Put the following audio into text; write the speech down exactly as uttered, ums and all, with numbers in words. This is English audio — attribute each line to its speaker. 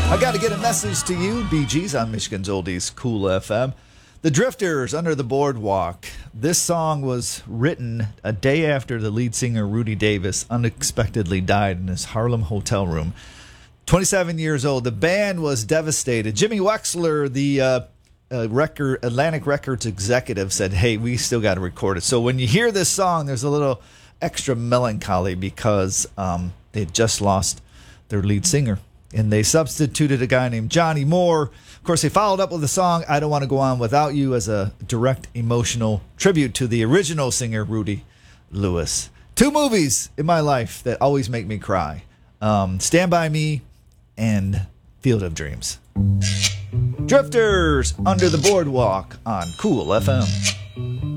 Speaker 1: I got to get a message to you, Bee Gees, on Michigan's Oldies Cool F M. The Drifters, Under the Boardwalk. This song was written a day after the lead singer Rudy Davis unexpectedly died in his Harlem hotel room. twenty-seven years old. The band was devastated. Jimmy Wexler, the uh, uh, record Atlantic Records executive, said, hey, we still got to record it. So when you hear this song, there's a little extra melancholy because um, they just lost their lead singer. And they substituted a guy named Johnny Moore. Of course, they followed up with the song I Don't Want to Go On Without You as a direct emotional tribute to the original singer, Rudy Lewis. Two movies in my life that always make me cry. Um, Stand By Me and Field of Dreams. Drifters, Under the Boardwalk on Cool F M.